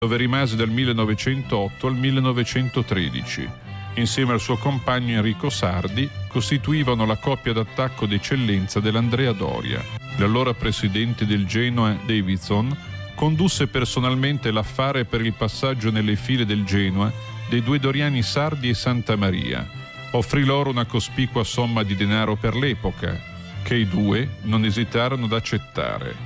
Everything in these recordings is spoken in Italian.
dove rimase dal 1908 al 1913. Insieme al suo compagno Enrico Sardi costituivano la coppia d'attacco d'eccellenza dell'Andrea Doria. L'allora presidente del Genoa, Davidson, condusse personalmente l'affare per il passaggio nelle file del Genoa dei due doriani Sardi e Santamaria. Offrì loro una cospicua somma di denaro per l'epoca, che i due non esitarono ad accettare.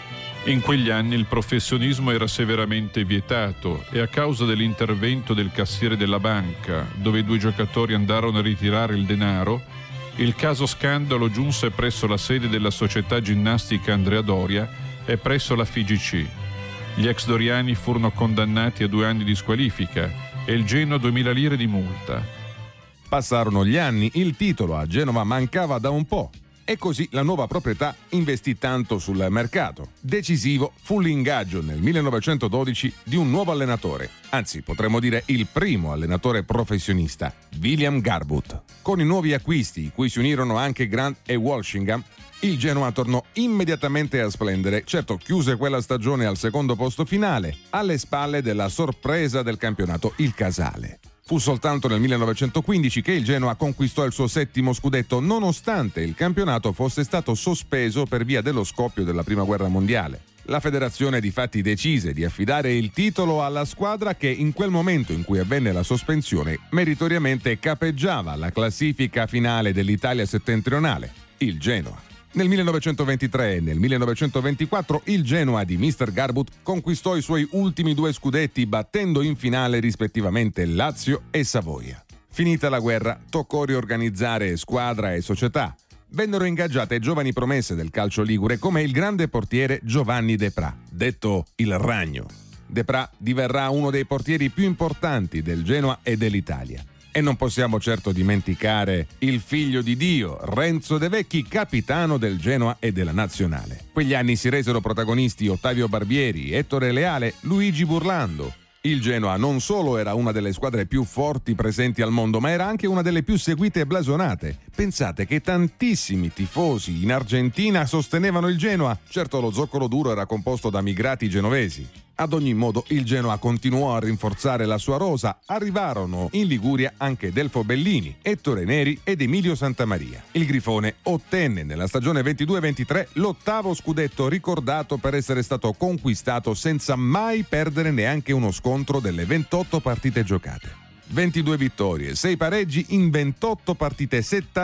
In quegli anni il professionismo era severamente vietato e a causa dell'intervento del cassiere della banca, dove i due giocatori andarono a ritirare il denaro, il caso scandalo giunse presso la sede della società ginnastica Andrea Doria e presso la FIGC. Gli ex doriani furono condannati a 2 anni di squalifica e il Genoa 2.000 lire di multa. Passarono gli anni, il titolo a Genova mancava da un po'. E così la nuova proprietà investì tanto sul mercato. Decisivo fu l'ingaggio nel 1912 di un nuovo allenatore, anzi potremmo dire il primo allenatore professionista, William Garbutt. Con i nuovi acquisti, cui si unirono anche Grant e Walsingham, il Genoa tornò immediatamente a splendere. Certo, chiuse quella stagione al secondo posto finale, alle spalle della sorpresa del campionato, il Casale. Fu soltanto nel 1915 che il Genoa conquistò il suo 7° scudetto, nonostante il campionato fosse stato sospeso per via dello scoppio della Prima Guerra Mondiale. La federazione difatti decise di affidare il titolo alla squadra che in quel momento in cui avvenne la sospensione meritoriamente capeggiava la classifica finale dell'Italia settentrionale, il Genoa. Nel 1923 e nel 1924 il Genoa di Mr. Garbutt conquistò i suoi ultimi 2 scudetti, battendo in finale rispettivamente Lazio e Savoia. Finita la guerra, toccò riorganizzare squadra e società. Vennero ingaggiate giovani promesse del calcio ligure come il grande portiere Giovanni Depra, detto il Ragno. Depra diverrà uno dei portieri più importanti del Genoa e dell'Italia. E non possiamo certo dimenticare il figlio di Dio, Renzo De Vecchi, capitano del Genoa e della Nazionale. Quegli anni si resero protagonisti Ottavio Barbieri, Ettore Leale, Luigi Burlando. Il Genoa non solo era una delle squadre più forti presenti al mondo, ma era anche una delle più seguite e blasonate. Pensate che tantissimi tifosi in Argentina sostenevano il Genoa. Certo, lo zoccolo duro era composto da migrati genovesi. Ad ogni modo, il Genoa continuò a rinforzare la sua rosa. Arrivarono in Liguria anche Delfo Bellini, Ettore Neri ed Emilio Santamaria. Il Grifone ottenne nella stagione 22-23 l'8° scudetto, ricordato per essere stato conquistato senza mai perdere neanche uno scontro delle 28 partite giocate. 22 vittorie, 6 pareggi in 28 partite,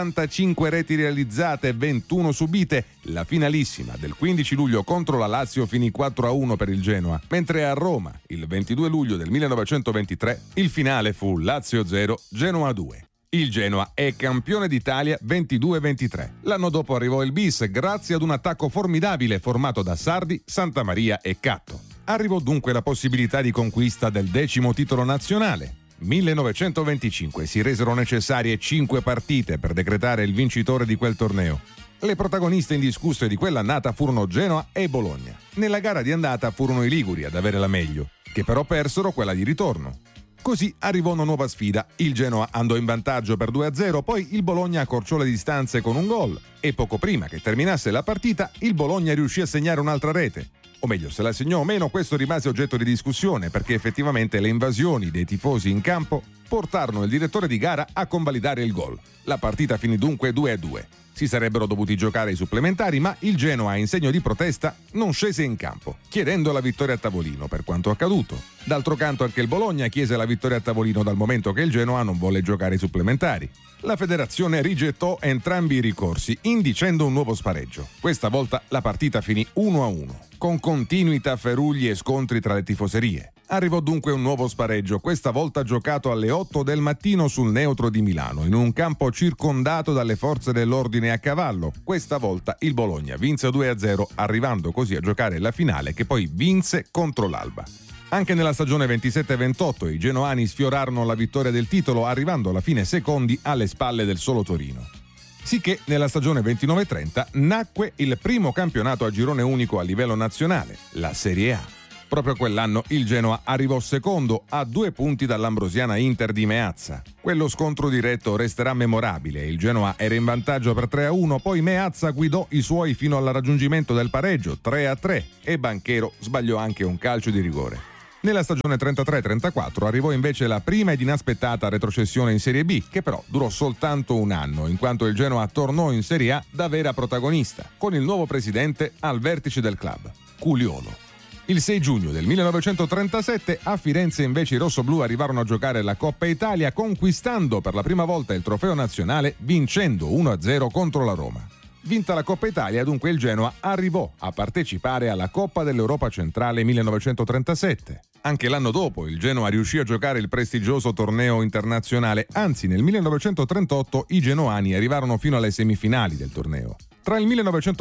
75 reti realizzate, 21 subite. La finalissima del 15 luglio contro la Lazio finì 4-1 per il Genoa, mentre a Roma, il 22 luglio del 1923, il finale fu Lazio 0, Genoa 2. Il Genoa è campione d'Italia 22-23. L'anno dopo arrivò il bis grazie ad un attacco formidabile formato da Sardi, Santamaria e Catto. Arrivò dunque la possibilità di conquista del 10° titolo nazionale. 1925 si resero necessarie 5 partite per decretare il vincitore di quel torneo. Le protagoniste indiscusse di quell'annata furono Genoa e Bologna. Nella gara di andata furono i liguri ad avere la meglio, che però persero quella di ritorno. Così arrivò una nuova sfida. Il Genoa andò in vantaggio per 2-0, poi il Bologna accorciò le distanze con un gol e poco prima che terminasse la partita il Bologna riuscì a segnare un'altra rete. O meglio, se la segnò o meno, questo rimase oggetto di discussione perché effettivamente le invasioni dei tifosi in campo portarono il direttore di gara a convalidare il gol. La partita finì dunque 2-2. Si sarebbero dovuti giocare i supplementari, ma il Genoa, in segno di protesta, non scese in campo, chiedendo la vittoria a tavolino per quanto accaduto. D'altro canto anche il Bologna chiese la vittoria a tavolino dal momento che il Genoa non volle giocare i supplementari. La federazione rigettò entrambi i ricorsi, indicendo un nuovo spareggio. Questa volta la partita finì 1-1, con continui tafferugli e scontri tra le tifoserie. Arrivò dunque un nuovo spareggio, questa volta giocato alle 8 del mattino sul neutro di Milano, in un campo circondato dalle forze dell'ordine a cavallo. Questa volta il Bologna vinse 2-0, arrivando così a giocare la finale che poi vinse contro l'Alba. Anche nella stagione 27-28 i genoani sfiorarono la vittoria del titolo, arrivando alla fine secondi alle spalle del solo Torino. Sicché nella stagione 29-30 nacque il primo campionato a girone unico a livello nazionale, la Serie A. Proprio quell'anno il Genoa arrivò secondo a 2 punti dall'Ambrosiana Inter di Meazza. Quello scontro diretto resterà memorabile. Il Genoa era in vantaggio per 3-1, poi Meazza guidò i suoi fino al raggiungimento del pareggio 3-3 e Banchero sbagliò anche un calcio di rigore. Nella stagione 33-34 arrivò invece la prima ed inaspettata retrocessione in Serie B, che però durò soltanto un anno, in quanto il Genoa tornò in Serie A da vera protagonista, con il nuovo presidente al vertice del club, Culiolo. Il 6 giugno del 1937 a Firenze invece i rossoblù arrivarono a giocare la Coppa Italia, conquistando per la prima volta il trofeo nazionale, vincendo 1-0 contro la Roma. Vinta la Coppa Italia, dunque il Genoa arrivò a partecipare alla Coppa dell'Europa Centrale 1937. Anche l'anno dopo il Genoa riuscì a giocare il prestigioso torneo internazionale, anzi nel 1938 i genoani arrivarono fino alle semifinali del torneo. Tra il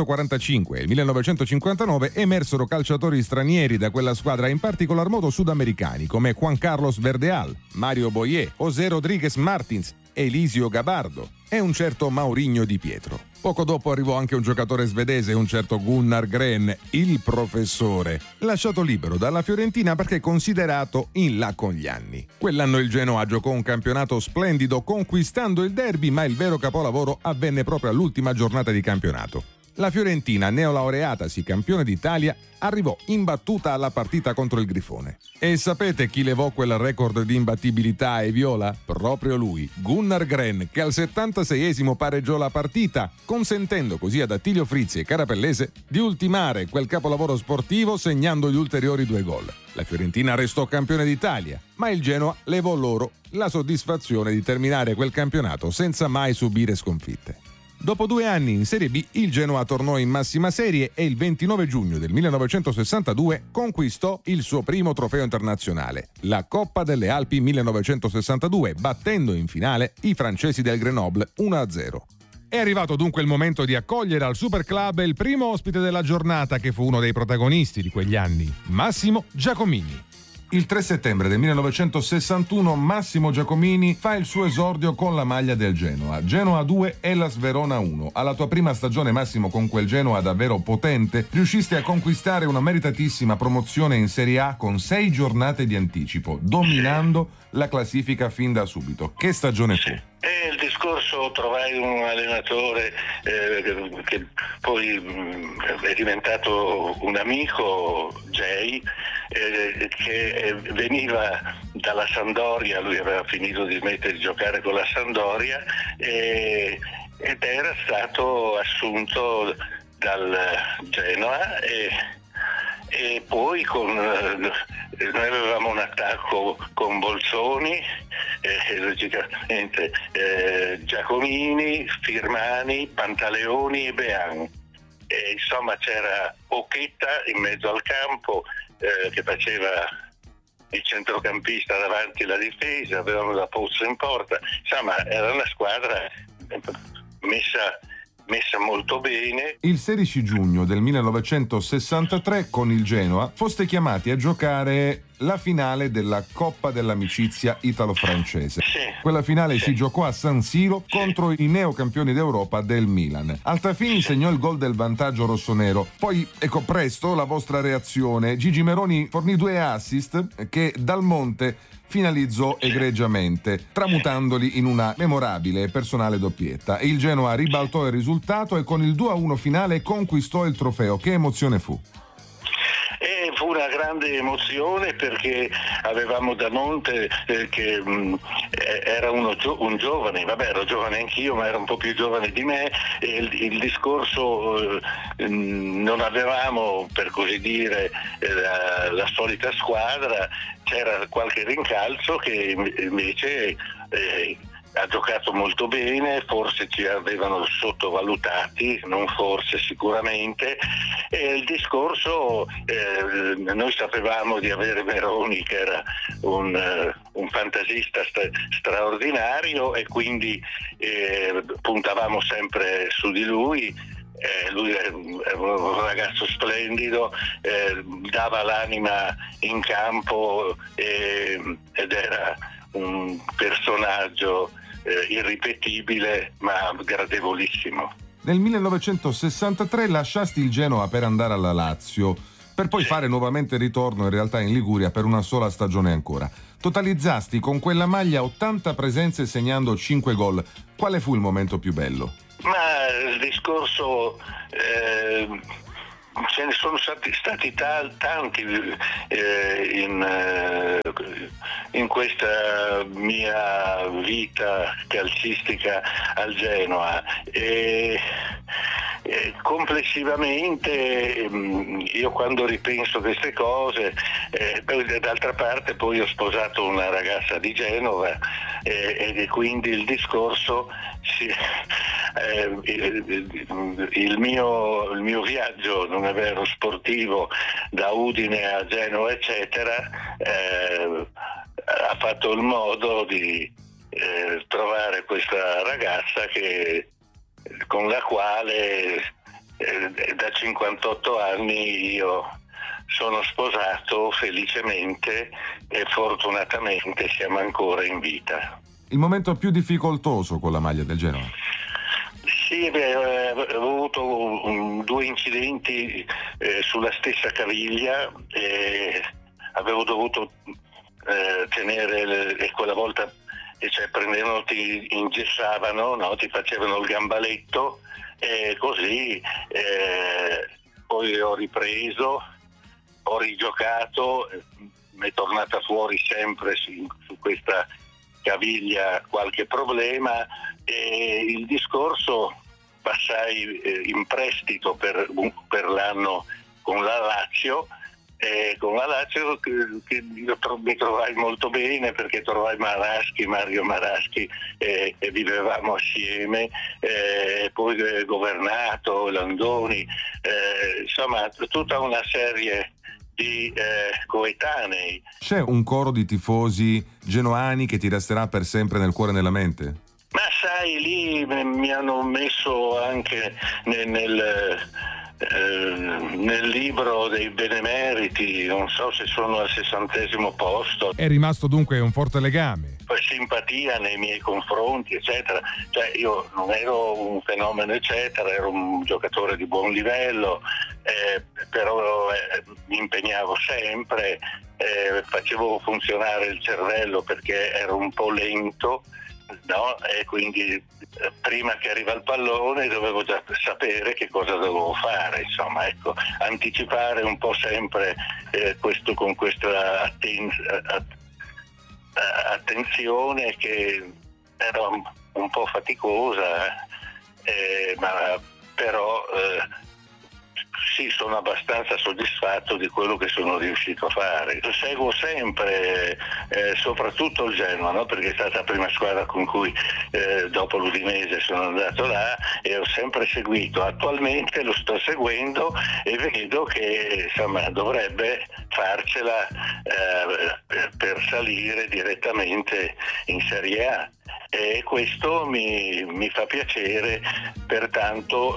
1945 e il 1959 emersero calciatori stranieri da quella squadra, in particolar modo sudamericani, come Juan Carlos Verdeal, Mario Boyer, José Rodríguez Martins, Elisio Gabardo e un certo Maurigno Di Pietro. Poco dopo arrivò anche un giocatore svedese, un certo Gunnar Gren, il professore, lasciato libero dalla Fiorentina perché considerato in là con gli anni. Quell'anno il Genoa giocò un campionato splendido, conquistando il derby, ma il vero capolavoro avvenne proprio all'ultima giornata di campionato. La Fiorentina, neolaureatasi campione d'Italia, arrivò imbattuta alla partita contro il Grifone. E sapete chi levò quel record di imbattibilità ai viola? Proprio lui, Gunnar Gren, che al 76esimo pareggiò la partita, consentendo così ad Attilio Frizzi e Carapellese di ultimare quel capolavoro sportivo segnando gli ulteriori 2 gol. La Fiorentina restò campione d'Italia, ma il Genoa levò loro la soddisfazione di terminare quel campionato senza mai subire sconfitte. Dopo 2 anni in Serie B, il Genoa tornò in massima serie e il 29 giugno del 1962 conquistò il suo primo trofeo internazionale, la Coppa delle Alpi 1962, battendo in finale i francesi del Grenoble 1-0. È arrivato dunque il momento di accogliere al Super Club il primo ospite della giornata, che fu uno dei protagonisti di quegli anni, Massimo Giacomini. Il 3 settembre del 1961 Massimo Giacomini fa il suo esordio con la maglia del Genoa. Genoa 2, Hellas Verona 1. Alla tua prima stagione, Massimo, con quel Genoa davvero potente, riusciste a conquistare una meritatissima promozione in Serie A con 6 giornate di anticipo, dominando la classifica fin da subito. Che stagione fu? Il discorso, trovai un allenatore che poi è diventato un amico, Jay, che veniva dalla Sampdoria. Lui aveva finito di smettere di giocare con la Sampdoria ed era stato assunto dal Genoa e poi noi avevamo un attacco con Bolzoni, logicamente Giacomini, Firmani, Pantaleoni e Bean. Insomma c'era Occhetta in mezzo al campo che faceva il centrocampista davanti alla difesa, avevamo la Pozzo in porta. Insomma era una squadra messa molto bene. Il 16 giugno del 1963 con il Genoa foste chiamati a giocare la finale della Coppa dell'Amicizia italo-francese. Sì. Quella finale si giocò a San Siro contro i neocampioni d'Europa del Milan. Altafini segnò il gol del vantaggio rossonero. Poi, presto la vostra reazione. Gigi Meroni fornì 2 assist che Dal Monte finalizzò egregiamente, tramutandoli in una memorabile e personale doppietta. Il Genoa ribaltò il risultato e con il 2-1 finale conquistò il trofeo. Che emozione fu? Fu una grande emozione perché avevamo Da Monte che era un giovane, vabbè ero giovane anch'io ma era un po' più giovane di me, e il discorso non avevamo, per così dire, la solita squadra, c'era qualche rincalzo che invece ha giocato molto bene, forse ci avevano sottovalutati, non forse, sicuramente. E il discorso, noi sapevamo di avere Meroni che era un fantasista straordinario e quindi puntavamo sempre su di lui. Lui è un ragazzo splendido, dava l'anima in campo ed era un personaggio irripetibile ma gradevolissimo. Nel 1963 lasciasti il Genoa per andare alla Lazio, per poi fare nuovamente ritorno in realtà in Liguria per una sola stagione ancora. Totalizzasti con quella maglia 80 presenze segnando 5 gol. Quale fu il momento più bello? Ma il discorso ce ne sono stati tanti in questa mia vita calcistica al Genoa, e complessivamente io quando ripenso a queste cose, d'altra parte poi ho sposato una ragazza di Genova, e quindi il discorso il mio viaggio, non è vero, sportivo da Udine a Genova eccetera, ha fatto il modo di trovare questa ragazza con la quale da 58 anni io sono sposato felicemente, e fortunatamente siamo ancora in vita. Il momento più difficoltoso con la maglia del Genoa? Sì, ho avuto 2 incidenti sulla stessa caviglia, avevo dovuto tenere, e quella volta prendevano, ti ingessavano, no? Ti facevano il gambaletto, e così poi ho ripreso, ho rigiocato, mi è tornata fuori sempre su questa caviglia qualche problema, e il discorso passai in prestito per l'anno con la Lazio, che io mi trovai molto bene, perché trovai Mario Maraschi, e vivevamo assieme, poi Governato, Landoni, insomma tutta una serie di coetanei. C'è un coro di tifosi genoani che ti resterà per sempre nel cuore e nella mente? Ma sai, lì mi hanno messo anche nel libro dei benemeriti, non so se sono al 60° posto. È rimasto dunque un forte legame? Simpatia nei miei confronti eccetera, io non ero un fenomeno eccetera, ero un giocatore di buon livello, però mi impegnavo sempre, facevo funzionare il cervello perché ero un po' lento, no? E quindi prima che arriva il pallone dovevo già sapere che cosa dovevo fare, insomma, ecco, anticipare un po' sempre questo con questa attenzione che era un po' faticosa, ma però sì, sono abbastanza soddisfatto di quello che sono riuscito a fare. Seguo sempre, soprattutto il Genoa, no? Perché è stata la prima squadra con cui dopo l'Udinese sono andato là, e ho sempre seguito. Attualmente lo sto seguendo e vedo che insomma dovrebbe farcela per salire direttamente in Serie A, e questo mi fa piacere. Pertanto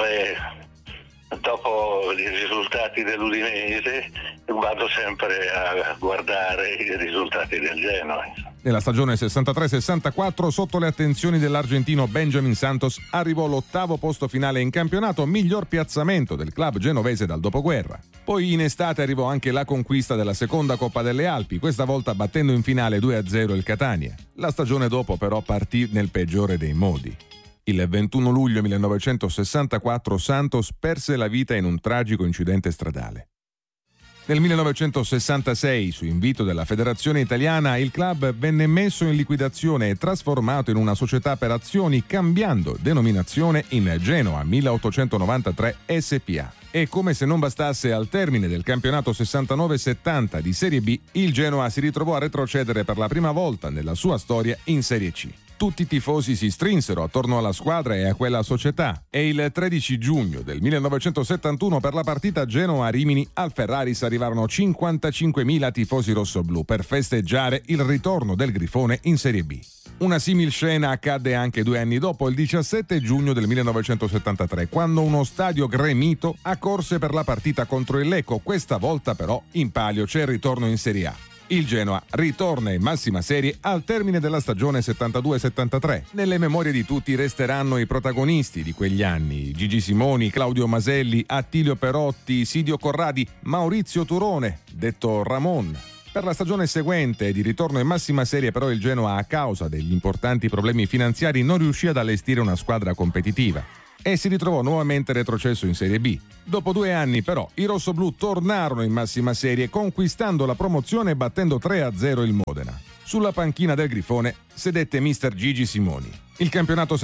dopo i risultati dell'Udinese vado sempre a guardare i risultati del Genoa. Nella stagione 63-64, sotto le attenzioni dell'argentino Benjamin Santos, arrivò l'8° posto finale in campionato, miglior piazzamento del club genovese dal dopoguerra. Poi in estate arrivò anche la conquista della seconda Coppa delle Alpi, questa volta battendo in finale 2-0 il Catania. La stagione dopo però partì nel peggiore dei modi. Il 21 luglio 1964 Santos perse la vita in un tragico incidente stradale. Nel 1966, su invito della Federazione Italiana, il club venne messo in liquidazione e trasformato in una società per azioni, cambiando denominazione in Genoa 1893 SpA. E come se non bastasse, al termine del campionato 69-70 di Serie B, il Genoa si ritrovò a retrocedere per la prima volta nella sua storia in Serie C. Tutti i tifosi si strinsero attorno alla squadra e a quella società, e il 13 giugno del 1971 per la partita Genoa-Rimini al Ferraris arrivarono 55.000 tifosi rossoblù per festeggiare il ritorno del Grifone in Serie B. Una simil scena accadde anche 2 anni dopo, il 17 giugno del 1973, quando uno stadio gremito accorse per la partita contro il Lecco. Questa volta però in palio c'è il ritorno in Serie A. Il Genoa ritorna in massima serie al termine della stagione 72-73. Nelle memorie di tutti resteranno i protagonisti di quegli anni: Gigi Simoni, Claudio Maselli, Attilio Perotti, Sidio Corradi, Maurizio Turone, detto Ramon. Per la stagione seguente di ritorno in massima serie però il Genoa, a causa degli importanti problemi finanziari, non riuscì ad allestire una squadra competitiva. e si ritrovò nuovamente retrocesso in Serie B. Dopo 2 anni però i rossoblù tornarono in massima serie conquistando la promozione e battendo 3-0 il Modena. Sulla panchina del Grifone sedette mister Gigi Simoni. Il campionato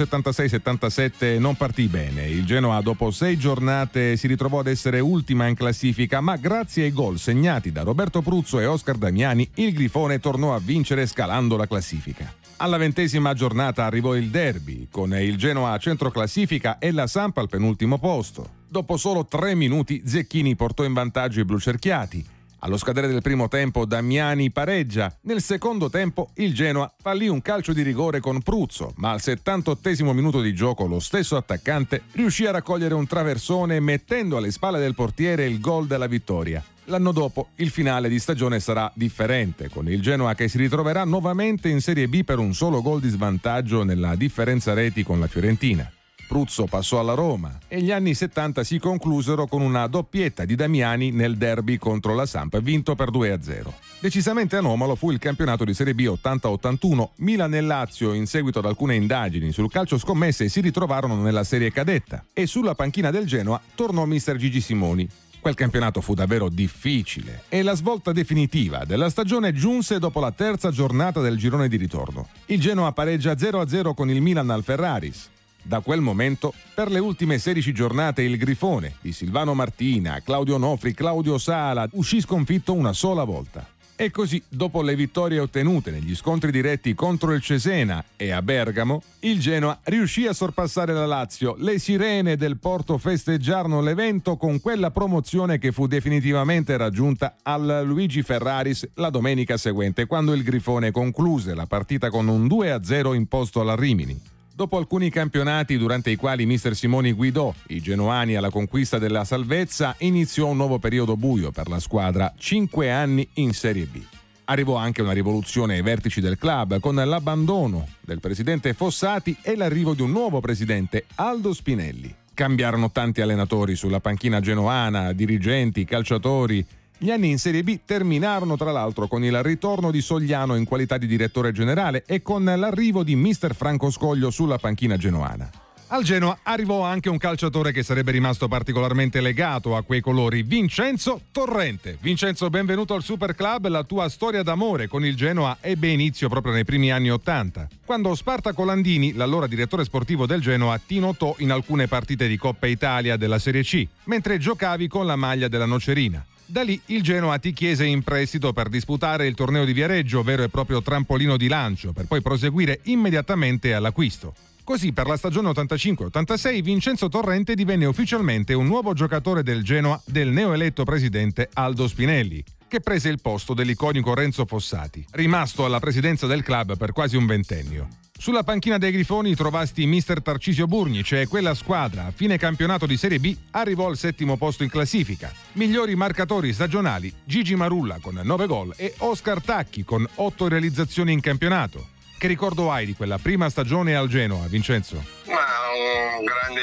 76-77 non partì bene. Il Genoa dopo 6 giornate si ritrovò ad essere ultima in classifica, ma grazie ai gol segnati da Roberto Pruzzo e Oscar Damiani il Grifone tornò a vincere scalando la classifica. Alla 20ª giornata arrivò il derby, con il Genoa a centro classifica e la Samp al penultimo posto. Dopo solo 3 minuti Zecchini portò in vantaggio i blucerchiati. Allo scadere del primo tempo Damiani pareggia. Nel secondo tempo il Genoa fallì un calcio di rigore con Pruzzo, ma al 78° minuto di gioco lo stesso attaccante riuscì a raccogliere un traversone mettendo alle spalle del portiere il gol della vittoria. L'anno dopo il finale di stagione sarà differente, con il Genoa che si ritroverà nuovamente in Serie B per un solo gol di svantaggio nella differenza reti con la Fiorentina. Pruzzo passò alla Roma e gli anni 70 si conclusero con una doppietta di Damiani nel derby contro la Samp, vinto per 2-0. Decisamente anomalo fu il campionato di Serie B 80-81. Milan e Lazio, in seguito ad alcune indagini sul calcio scommesse, si ritrovarono nella serie cadetta e sulla panchina del Genoa tornò mister Gigi Simoni. Quel campionato fu davvero difficile e la svolta definitiva della stagione giunse dopo la terza giornata del girone di ritorno. Il Genoa pareggia 0-0 con il Milan al Ferraris. Da quel momento, per le ultime 16 giornate, il Grifone di Silvano Martina, Claudio Nofri, Claudio Sala uscì sconfitto una sola volta. E così, dopo le vittorie ottenute negli scontri diretti contro il Cesena e a Bergamo, il Genoa riuscì a sorpassare la Lazio. Le sirene del Porto festeggiarono l'evento con quella promozione che fu definitivamente raggiunta al Luigi Ferraris la domenica seguente, quando il Grifone concluse la partita con un 2-0 imposto alla Rimini. Dopo alcuni campionati durante i quali mister Simoni guidò i genoani alla conquista della salvezza, iniziò un nuovo periodo buio per la squadra, 5 anni in Serie B. Arrivò anche una rivoluzione ai vertici del club, con l'abbandono del presidente Fossati e l'arrivo di un nuovo presidente, Aldo Spinelli. Cambiarono tanti allenatori sulla panchina genoana, dirigenti, calciatori. Gli anni in Serie B terminarono tra l'altro con il ritorno di Sogliano in qualità di direttore generale e con l'arrivo di mister Franco Scoglio sulla panchina genoana. Al Genoa arrivò anche un calciatore che sarebbe rimasto particolarmente legato a quei colori, Vincenzo Torrente. Vincenzo, benvenuto al Super Club. La tua storia d'amore con il Genoa ebbe inizio proprio nei primi anni '80, quando Spartaco Landini, l'allora direttore sportivo del Genoa, ti notò in alcune partite di Coppa Italia della Serie C, mentre giocavi con la maglia della Nocerina. Da lì il Genoa ti chiese in prestito per disputare il torneo di Viareggio, vero e proprio trampolino di lancio, per poi proseguire immediatamente all'acquisto. Così per la stagione 85-86 Vincenzo Torrente divenne ufficialmente un nuovo giocatore del Genoa del neoeletto presidente Aldo Spinelli, che prese il posto dell'iconico Renzo Fossati, rimasto alla presidenza del club per quasi un ventennio. Sulla panchina dei Grifoni trovasti mister Tarcisio Burnic e quella squadra, a fine campionato di Serie B, arrivò al 7° posto in classifica. Migliori marcatori stagionali, Gigi Marulla con 9 gol e Oscar Tacchi con 8 realizzazioni in campionato. Che ricordo hai di quella prima stagione al Genoa, Vincenzo? Ma un grande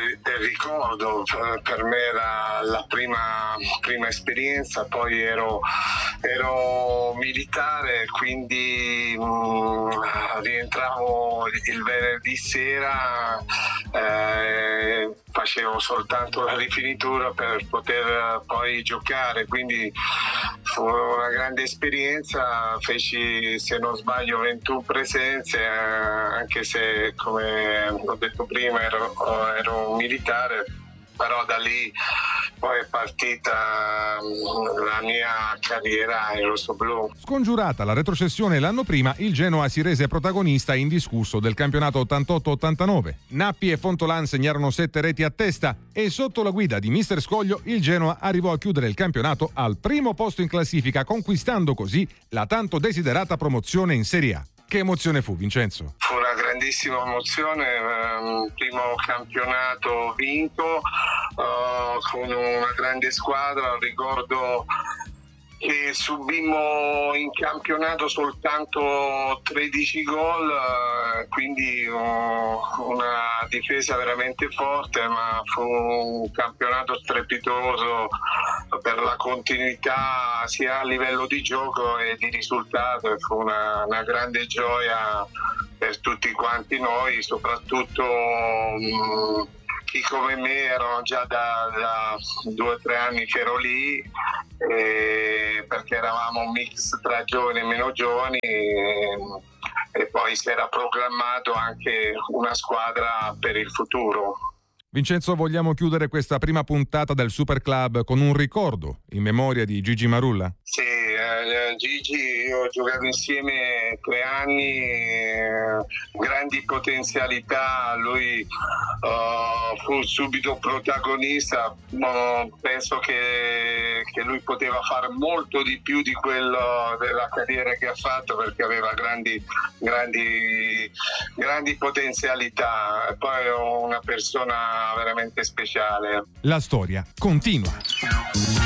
ricordo, per me era la prima esperienza, poi ero militare, quindi rientravo il venerdì sera, facevo soltanto la rifinitura per poter poi giocare, quindi fu una grande esperienza. Feci, se non sbaglio, 21 presenze, anche se, come ho detto prima, ero un militare, però da lì poi è partita la mia carriera in rossoblu. Scongiurata la retrocessione l'anno prima, il Genoa si rese protagonista indiscusso del campionato 88-89. Nappi e Fontolan segnarono 7 reti a testa e sotto la guida di mister Scoglio il Genoa arrivò a chiudere il campionato al primo posto in classifica, conquistando così la tanto desiderata promozione in Serie A. Che emozione fu, Vincenzo? Fu una grandissima emozione, primo campionato vinto con una grande squadra. Ricordo che subimmo in campionato soltanto 13 gol, quindi una difesa veramente forte, ma fu un campionato strepitoso per la continuità sia a livello di gioco e di risultato, e fu una grande gioia per tutti quanti noi, soprattutto chi come me erano già da 2 o 3 anni che ero lì, perché eravamo un mix tra giovani e meno giovani, e poi si era programmato anche una squadra per il futuro. Vincenzo, vogliamo chiudere questa prima puntata del Super Club con un ricordo in memoria di Gigi Marulla? Sì, Gigi, io ho giocato insieme 3 anni, grandi potenzialità, lui fu subito protagonista, penso che lui poteva fare molto di più di quello della carriera che ha fatto, perché aveva grandi potenzialità, e poi è una persona veramente speciale. La storia continua.